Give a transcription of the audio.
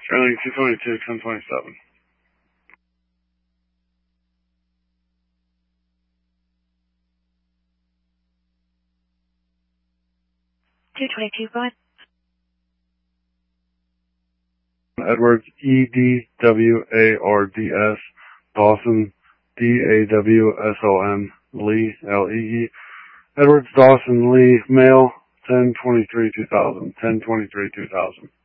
Sterling 222, 1027. Edwards, EDWARDS, Dawson, DAWSON, Lee, LEE. Edwards Dawson Lee, male, 1023-2000, 1023-2000.